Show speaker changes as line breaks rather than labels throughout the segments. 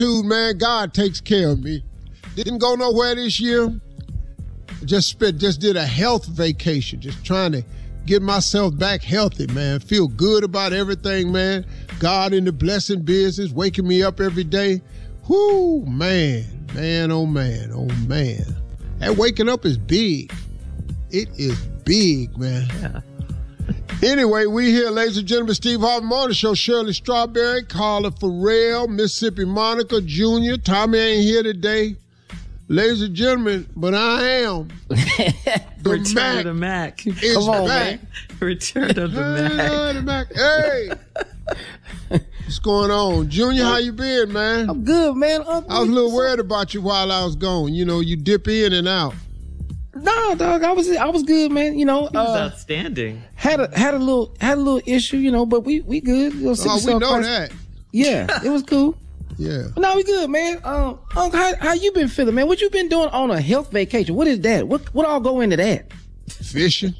man, God takes care of me. Didn't go nowhere this year. Just did a health vacation, just trying to get myself back healthy, man. Feel good about everything, man. God in the blessing business, waking me up every day. Whoo, man, oh man, oh man. That waking up is big. It is big, man.
Yeah.
Anyway, we here, ladies and gentlemen, Steve Harvey Morning Show. Shirley Strawberry, Carla Farrell, Mississippi Monica Jr. Tommy ain't here today. Ladies and gentlemen, but I am.
Return of the Mac.
Come on, back.
Man. Return of the Mac.
Hey. What's going on? Junior, how you been, man?
I'm good, man.
I was a little worried about you while I was gone. You know, you dip in and out.
No, dog, I was good, man. You know,
He was outstanding.
Had a little issue, you know, but we good.
We know that.
Yeah, it was cool.
Yeah.
But no, we good, man. Uncle, how you been feeling, man? What you been doing on a health vacation? What is that? What all go into that?
Fishing.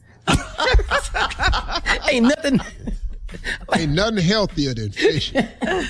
Ain't nothing.
Ain't nothing healthier than fishing.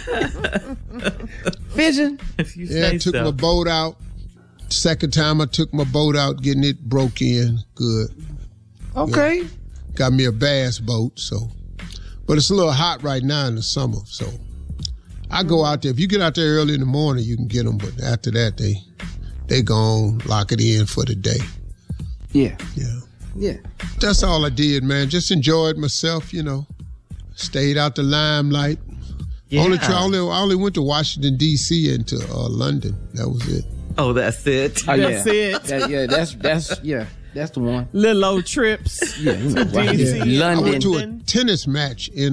Fishing?
Yeah, I took my boat out. Second time I took my boat out, getting it broke in. Good.
Okay.
Yeah. Got me a bass boat, so. But it's a little hot right now in the summer, so. I go out there. If you get out there early in the morning, you can get them. But after that, they gone, lock it in for the day.
Yeah.
Yeah.
Yeah.
That's all I did, man. Just enjoyed myself, you know. Stayed out the limelight.
Yeah.
I only went to Washington, D.C. and to London. That was it.
Oh, that's it.
Oh,
That's it.
That's the one.
Little old trips.
Yeah, you know,
to DC.
Yeah.
London.
I went to a tennis match in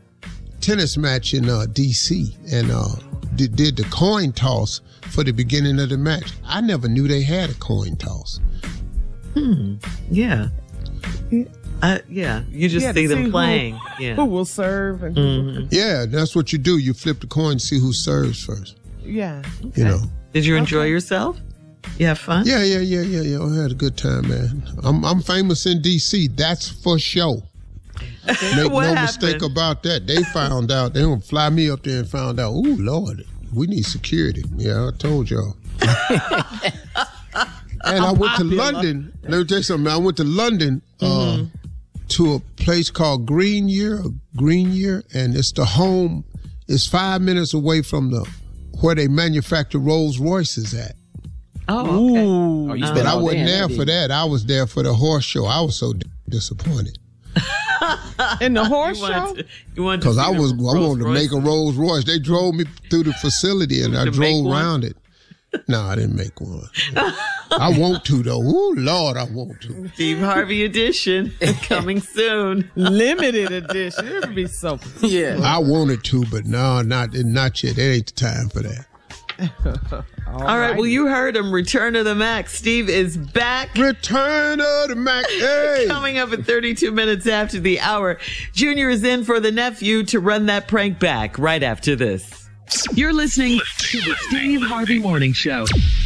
D.C. and did the coin toss for the beginning of the match. I never knew they had a coin toss.
Yeah. Yeah. You just see them playing.
Who will serve. And
Yeah, that's what you do. You flip the coin and see who serves first.
Yeah.
You know.
Did you enjoy yourself? You have fun?
Yeah. I had a good time, man. I'm famous in D.C. That's for sure. Make no mistake about that. They found out. They gonna fly me up there and found out. Ooh, Lord, we need security. Yeah, I told y'all. And I went to London. Let me tell you something. I went to London to a place called Greenyear, and it's the home. It's 5 minutes away from where they manufacture Rolls Royces at.
Oh, okay.
But I wasn't there for that. I was there for the horse show. I was so disappointed.
In the horse show?
Because I wanted to make a Rolls Royce. They drove me through the facility and I drove around it. No, I didn't make one. I want to, though. Ooh, Lord, I want to.
Steve Harvey edition coming soon.
Limited edition. It would be so cool.
Yeah.
I wanted to, but no, not yet. It ain't the time for that.
All right. Well, you heard him. Return of the Mac. Steve is back.
Return of the Mac. Hey.
Coming up at 32 minutes after the hour. Junior is in for the nephew to run that prank back right after this.
You're listening to the Steve Harvey Morning Show.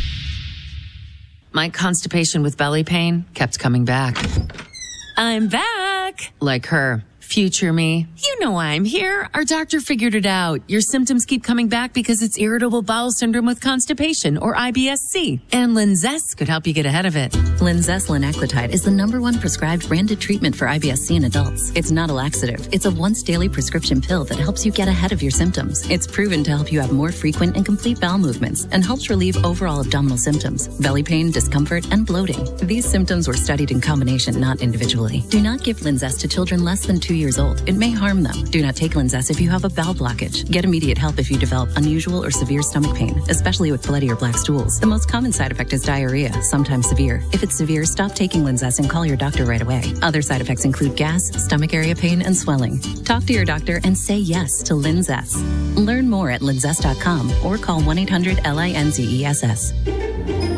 My constipation with belly pain kept coming back. I'm back. Like her. Future me. You know I'm here. Our doctor figured it out. Your symptoms keep coming back because it's irritable bowel syndrome with constipation, or IBS-C. And Linzess could help you get ahead of it.
Linzess linaclotide is the #1 prescribed branded treatment for IBS-C in adults. It's not a laxative. It's a once daily prescription pill that helps you get ahead of your symptoms. It's proven to help you have more frequent and complete bowel movements and helps relieve overall abdominal symptoms, belly pain, discomfort, and bloating. These symptoms were studied in combination, not individually. Do not give Linzess to children less than 2 years old. It may harm them. Do not take Linzess if you have a bowel blockage. Get immediate help if you develop unusual or severe stomach pain, especially with bloody or black stools. The most common side effect is diarrhea, sometimes severe. If it's severe, stop taking Linzess and call your doctor right away. Other side effects include gas, stomach area pain, and swelling. Talk to your doctor and say yes to Linzess. Learn more at linzess.com or call 1-800-LINZESS.